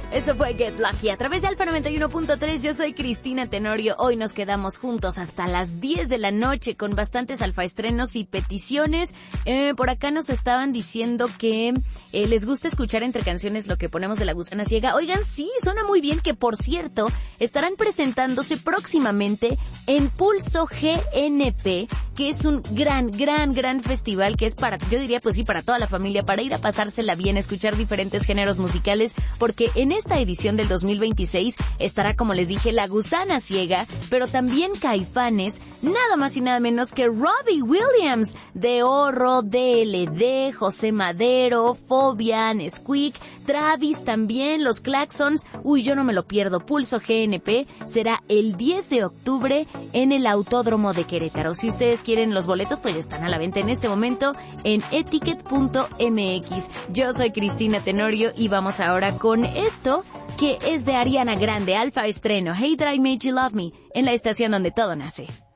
Eso fue Get Lucky a través de Alfa 91.3. Yo soy Cristina Tenorio. Hoy nos quedamos juntos hasta las 10 de la noche con bastantes alfaestrenos y peticiones. Por acá nos estaban diciendo que les gusta escuchar entre canciones lo que ponemos de La Gusana Ciega. Oigan, sí, suena muy bien, que por cierto estarán presentándose próximamente en Pulso GNP, que es un gran festival que es para, yo diría pues sí, para toda la familia, para ir a pasársela bien, escuchar diferentes géneros musicales, porque en esta edición del 2026 estará, como les dije, La Gusana Ciega, pero también Caifanes, nada más y nada menos que Robbie Williams, De Horro, DLD, José Madero, Fobia, Nesquik, Travis también, Los Claxons. Uy, yo no me lo pierdo. Pulso GNP será el 10 de octubre en el Autódromo de Querétaro. Si ustedes quieren los boletos, pues ya están a la venta en este momento en etiquet.mx. Yo soy Cristina Tenorio y vamos ahora con esto que es de Ariana Grande, Alfa Estreno, Hey That I Made You Love Me, en la estación donde todo nace.